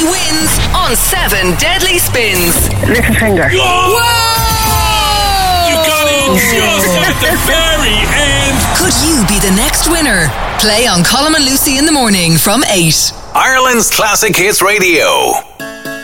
wins on 7 Deadly Spins. Little finger. Whoa! You got it just at the very end. Could you be the next winner? Play on Colm and Lucy in the morning from 8. Ireland's Classic Hits Radio.